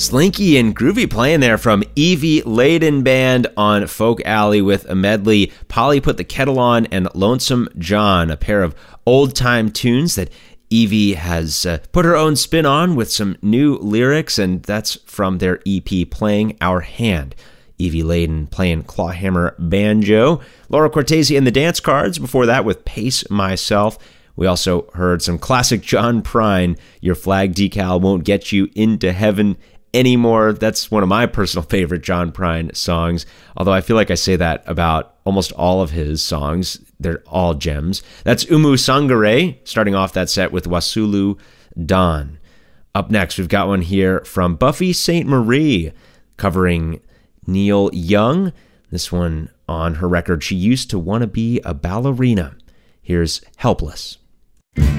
Slinky and groovy playing there from Evie Layden Band on Folk Alley with a medley, Polly Put the Kettle On and Lonesome John, a pair of old-time tunes that Evie has put her own spin on with some new lyrics, and that's from their EP, Playing Our Hand. Evie Layden playing clawhammer banjo. Laura Cortese and the Dance Cards, before that with Pace Myself. We also heard some classic John Prine, Your Flag Decal Won't Get You Into Heaven Anymore. That's one of my personal favorite John Prine songs, although I feel like I say that about almost all of his songs. They're all gems. That's Umu Sangare, starting off that set with Wasulu Dawn. Up next, we've got one here from Buffy St. Marie, covering Neil Young. This one on her record, She Used to Want to Be a Ballerina. Here's Helpless.